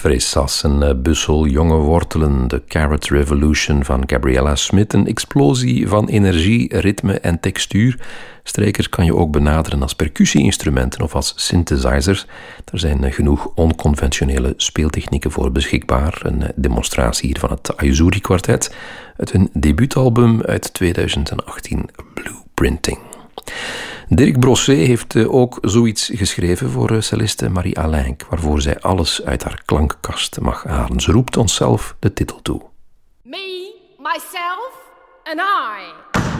Fresas, een bussel jonge wortelen, de Carrot Revolution van Gabriella Smith, een explosie van energie, ritme en textuur. Strijkers kan je ook benaderen als percussie-instrumenten of als synthesizers. Er zijn genoeg onconventionele speeltechnieken voor beschikbaar. Een demonstratie hier van het Aizuri Quartet uit hun debuutalbum uit 2018, Blueprinting. Dirk Brosset heeft ook zoiets geschreven voor celliste Marie Alain, waarvoor zij alles uit haar klankkast mag halen. Ze roept onszelf de titel toe. Me, myself and I.